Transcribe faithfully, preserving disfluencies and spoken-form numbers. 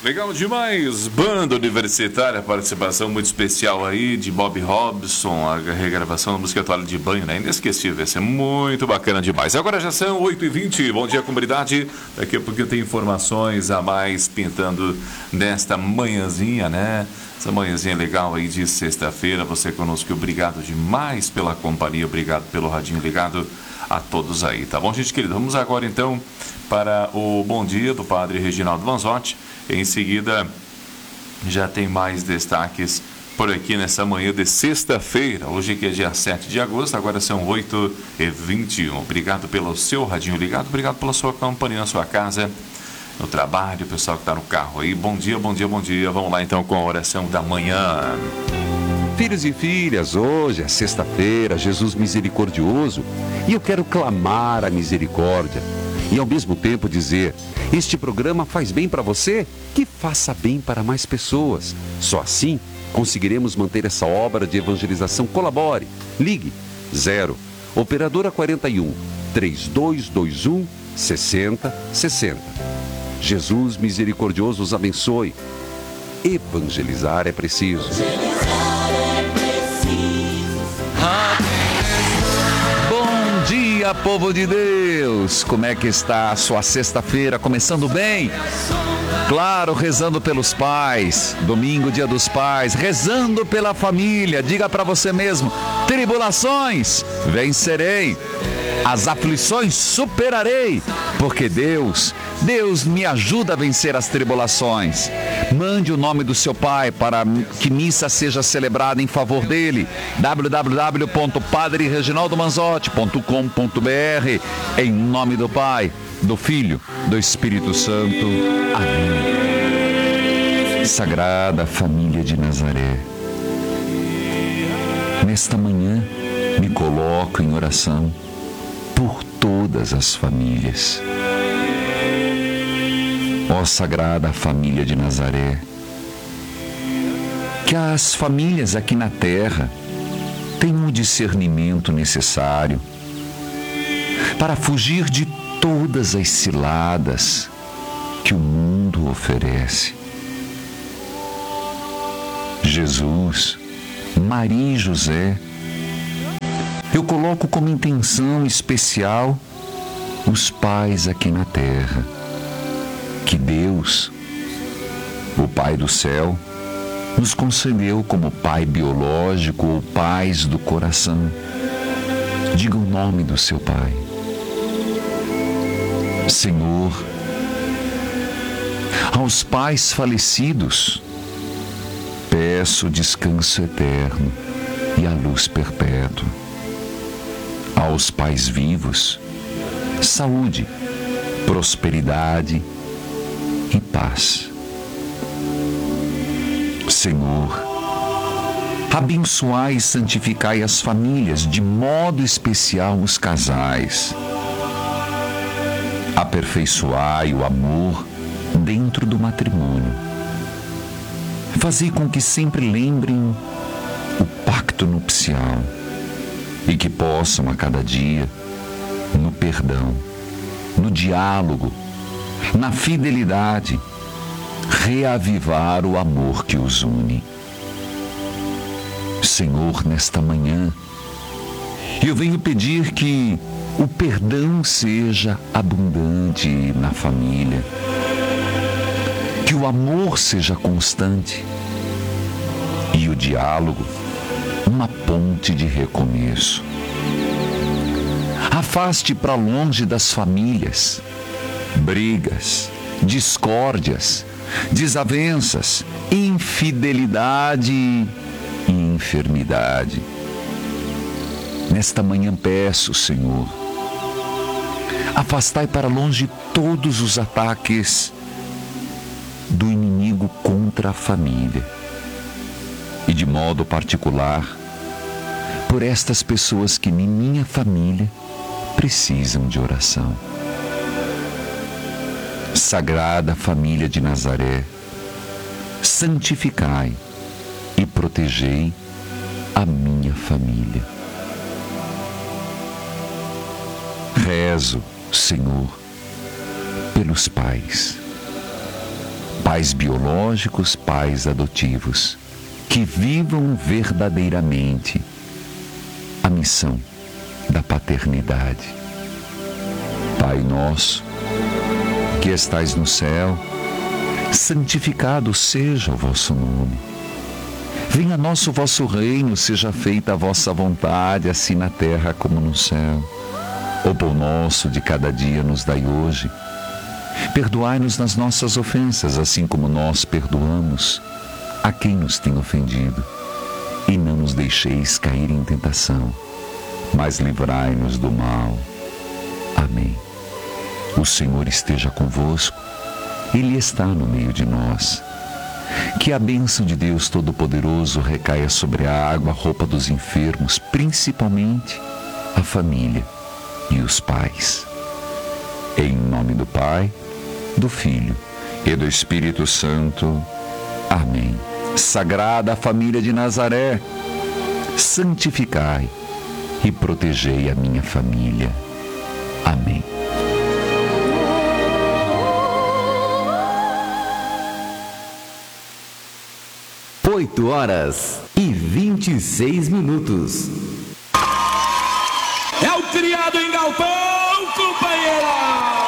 Legal demais, banda universitária, participação muito especial aí de Bob Robson, a regravação da música Toalha de Banho, né? Inesquecível, esse é muito bacana demais. Agora já são oito e vinte, bom dia comunidade, daqui a pouquinho tem informações a mais pintando nesta manhãzinha, né? Essa manhãzinha legal aí de sexta-feira, você conosco, obrigado demais pela companhia, obrigado pelo radinho ligado a todos aí, tá bom, gente querida? Vamos agora então para o bom dia do Padre Reginaldo Manzotti. Em seguida, já tem mais destaques por aqui nessa manhã de sexta-feira. Hoje que é dia sete de agosto, agora são oito e vinte e um. Obrigado pelo seu radinho ligado, obrigado pela sua companhia na sua casa, no trabalho, o pessoal que está no carro aí. Bom dia, bom dia, bom dia. Vamos lá então com a oração da manhã. Filhos e filhas, hoje é sexta-feira, Jesus misericordioso, e eu quero clamar a misericórdia. E ao mesmo tempo dizer, este programa faz bem para você, que faça bem para mais pessoas. Só assim conseguiremos manter essa obra de evangelização. Colabore. Ligue zero, operadora quarenta e um, trinta e dois vinte e um, sessenta, sessenta. Jesus misericordioso os abençoe. Evangelizar é preciso. Bom dia, povo de Deus! Como é que está a sua sexta-feira? Começando bem? Claro, rezando pelos pais. Domingo, dia dos pais. Rezando pela família. Diga para você mesmo: tribulações vencerei. As aflições superarei, porque Deus, Deus me ajuda a vencer as tribulações. Mande o nome do seu pai para que missa seja celebrada em favor dele. w w w ponto padre reginaldo manzotti ponto com ponto b r. Em nome do Pai, do Filho, do Espírito Santo. Amém. Sagrada Família de Nazaré, nesta manhã me coloco em oração por todas as famílias. Ó Sagrada Família de Nazaré, que as famílias aqui na terra tenham o discernimento necessário para fugir de todas as ciladas que o mundo oferece. Jesus, Maria e José, eu coloco como intenção especial os pais aqui na terra. Que Deus, o Pai do céu, nos concedeu como pai biológico ou pais do coração. Diga o nome do seu pai. Senhor, aos pais falecidos, peço descanso eterno e a luz perpétua. Aos pais vivos, saúde, prosperidade e paz. Senhor, abençoai e santificai as famílias, de modo especial os casais. Aperfeiçoai o amor dentro do matrimônio. Fazei com que sempre lembrem o pacto nupcial e que possam a cada dia, no perdão, no diálogo, na fidelidade, reavivar o amor que os une. Senhor, nesta manhã, eu venho pedir que o perdão seja abundante na família, que o amor seja constante e o diálogo uma ponte de recomeço. Afaste para longe das famílias brigas, discórdias, desavenças, infidelidade e enfermidade. Nesta manhã peço, Senhor, afastai para longe todos os ataques do inimigo contra a família. E de modo particular, por estas pessoas que em minha família precisam de oração. Sagrada Família de Nazaré, santificai e protegei a minha família. Rezo, Senhor, pelos pais, pais biológicos, pais adotivos, que vivam verdadeiramente a missão da paternidade. Pai nosso, que estais no céu, santificado seja o vosso nome. Venha a nós o vosso reino, seja feita a vossa vontade, assim na terra como no céu. O pão nosso de cada dia nos dai hoje. Perdoai-nos nas nossas ofensas, assim como nós perdoamos a quem nos tem ofendido. E não nos deixeis cair em tentação, mas livrai-nos do mal. Amém. O Senhor esteja convosco, Ele está no meio de nós. Que a bênção de Deus Todo-Poderoso recaia sobre a água, a roupa dos enfermos, principalmente a família e os pais. Em nome do Pai, do Filho e do Espírito Santo. Amém. Sagrada família de Nazaré, santificai e protegei a minha família. Amém. Oito horas e vinte e seis minutos. É o criado em galpão!